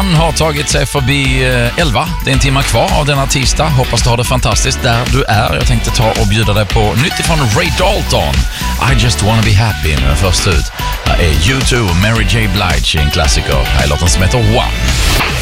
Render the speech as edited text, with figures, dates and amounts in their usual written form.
Klockan har tagit sig förbi 11. Det är en timme kvar av denna tisdag. Hoppas du har det fantastiskt där du är. Jag tänkte ta och bjuda dig på nytt ifrån Ray Dalton. I just wanna be happy. Men först ut, här är U2 Mary J. Blige, en klassiker. Här är låten som heter One.